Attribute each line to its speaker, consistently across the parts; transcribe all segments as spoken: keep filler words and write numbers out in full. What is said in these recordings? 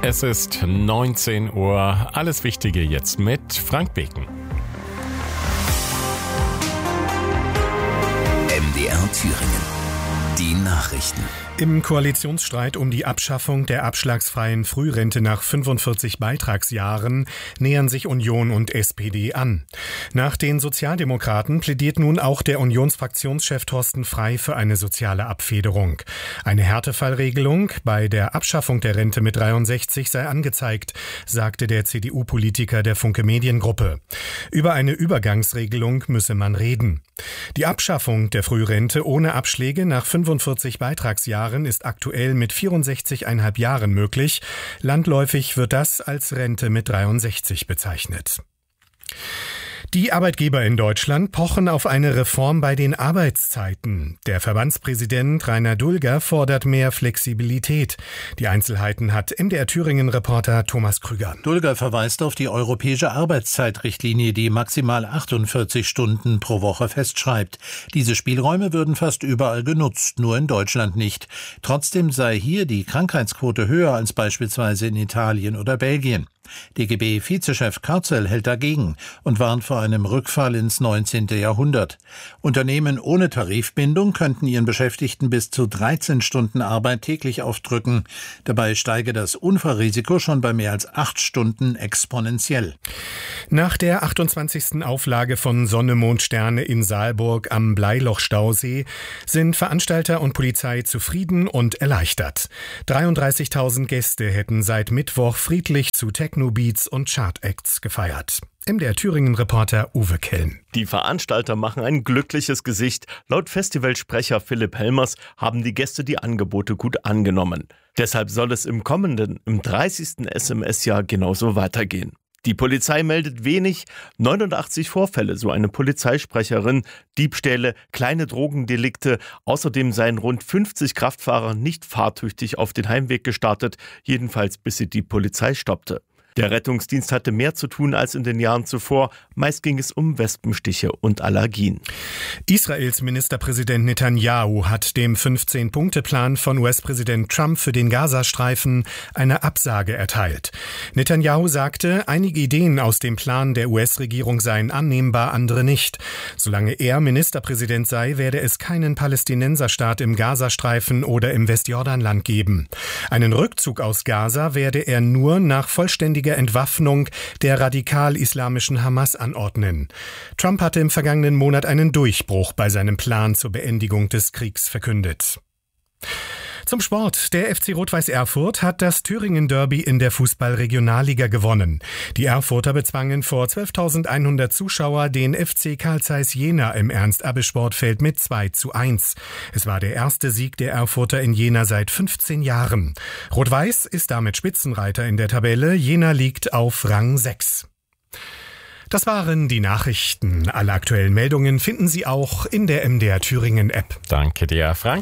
Speaker 1: Es ist neunzehn Uhr. Alles Wichtige jetzt mit Frank Beken.
Speaker 2: M D R Thüringen. Die Nachrichten.
Speaker 3: Im Koalitionsstreit um die Abschaffung der abschlagsfreien Frührente nach fünfundvierzig Beitragsjahren nähern sich Union und S P D an. Nach den Sozialdemokraten plädiert nun auch der Unionsfraktionschef Thorsten Frey für eine soziale Abfederung. Eine Härtefallregelung bei der Abschaffung der Rente mit dreiundsechzig sei angezeigt, sagte der C D U-Politiker der Funke Mediengruppe. Über eine Übergangsregelung müsse man reden. Die Abschaffung der Frührente ohne Abschläge nach fünfundvierzig Beitragsjahren ist aktuell mit vierundsechzig Komma fünf Jahren möglich. Landläufig wird das als Rente mit dreiundsechzig bezeichnet. Die Arbeitgeber in Deutschland pochen auf eine Reform bei den Arbeitszeiten. Der Verbandspräsident Rainer Dulger fordert mehr Flexibilität. Die Einzelheiten hat M D R Thüringen-Reporter Thomas Krüger.
Speaker 4: Dulger verweist auf die europäische Arbeitszeitrichtlinie, die maximal achtundvierzig Stunden pro Woche festschreibt. Diese Spielräume würden fast überall genutzt, nur in Deutschland nicht. Trotzdem sei hier die Krankheitsquote höher als beispielsweise in Italien oder Belgien. D G B-Vizechef Karzel hält dagegen und warnt vor einem Rückfall ins neunzehnte Jahrhundert. Unternehmen ohne Tarifbindung könnten ihren Beschäftigten bis zu dreizehn Stunden Arbeit täglich aufdrücken. Dabei steige das Unfallrisiko schon bei mehr als acht Stunden exponentiell.
Speaker 3: Nach der achtundzwanzigsten Auflage von Sonne, Mond, Sterne in Saalburg am Bleiloch-Stausee sind Veranstalter und Polizei zufrieden und erleichtert. dreiunddreißigtausend Gäste hätten seit Mittwoch friedlich zu Techno-Beats und Chart-Acts gefeiert. M D R Thüringen-Reporter Uwe Kelm.
Speaker 5: Die Veranstalter machen ein glückliches Gesicht. Laut Festivalsprecher Philipp Helmers haben die Gäste die Angebote gut angenommen. Deshalb soll es im kommenden, im dreißigsten S M S-Jahr genauso weitergehen. Die Polizei meldet wenig, neunundachtzig Vorfälle, so eine Polizeisprecherin, Diebstähle, kleine Drogendelikte. Außerdem seien rund fünfzig Kraftfahrer nicht fahrtüchtig auf den Heimweg gestartet, jedenfalls bis sie die Polizei stoppte. Der Rettungsdienst hatte mehr zu tun als in den Jahren zuvor. Meist ging es um Wespenstiche und Allergien.
Speaker 3: Israels Ministerpräsident Netanyahu hat dem fünfzehn-Punkte-Plan von U S-Präsident Trump für den Gazastreifen eine Absage erteilt. Netanyahu sagte, einige Ideen aus dem Plan der U S-Regierung seien annehmbar, andere nicht. Solange er Ministerpräsident sei, werde es keinen Palästinenserstaat im Gazastreifen oder im Westjordanland geben. Einen Rückzug aus Gaza werde er nur nach vollständiger Entwaffnung der radikal-islamischen Hamas anordnen. Trump hatte im vergangenen Monat einen Durchbruch bei seinem Plan zur Beendigung des Kriegs verkündet. Zum Sport. Der F C Rot-Weiß Erfurt hat das Thüringen-Derby in der Fußball-Regionalliga gewonnen. Die Erfurter bezwangen vor zwölftausendeinhundert Zuschauer den F C Carl Zeiss Jena im Ernst-Abbe-Sportfeld mit zwei zu eins. Es war der erste Sieg der Erfurter in Jena seit fünfzehn Jahren. Rot-Weiß ist damit Spitzenreiter in der Tabelle. Jena liegt auf Rang sechs. Das waren die Nachrichten. Alle aktuellen Meldungen finden Sie auch in der M D R Thüringen-App.
Speaker 1: Danke dir, Frank.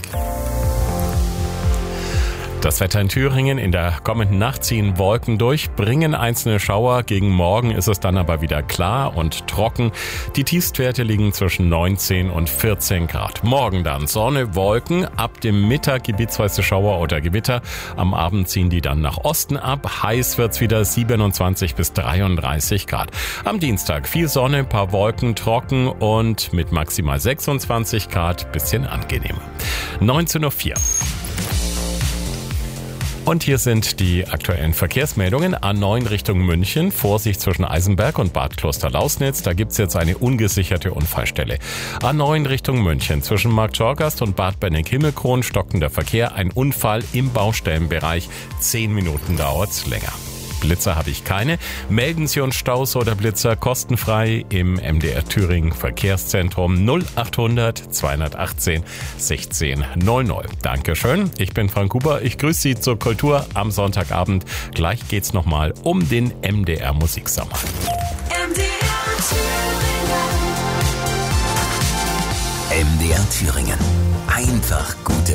Speaker 1: Das Wetter in Thüringen: in der kommenden Nacht ziehen Wolken durch, bringen einzelne Schauer. Gegen Morgen ist es dann aber wieder klar und trocken. Die Tiefstwerte liegen zwischen neunzehn und vierzehn Grad. Morgen dann Sonne, Wolken, ab dem Mittag gebietsweise Schauer oder Gewitter. Am Abend ziehen die dann nach Osten ab. Heiß wird's wieder, siebenundzwanzig bis dreiunddreißig Grad. Am Dienstag viel Sonne, paar Wolken, trocken und mit maximal sechsundzwanzig Grad bisschen angenehmer. neunzehn Uhr vier. Und hier sind die aktuellen Verkehrsmeldungen. A neun Richtung München, Vorsicht zwischen Eisenberg und Bad Klosterlausnitz, da gibt's jetzt eine ungesicherte Unfallstelle. A neun Richtung München, zwischen Markt Schorgast und Bad Bennig-Himmelkron, stockender Verkehr, ein Unfall im Baustellenbereich, zehn Minuten dauert's länger. Blitzer habe ich keine. Melden Sie uns Staus oder Blitzer kostenfrei im M D R Thüringen Verkehrszentrum null achthundert zweihundertachtzehn sechzehn null null. Dankeschön. Ich bin Frank Huber. Ich grüße Sie zur Kultur am Sonntagabend. Gleich geht's nochmal um den M D R Musiksommer.
Speaker 2: M D R Thüringen. M D R Thüringen. Einfach gute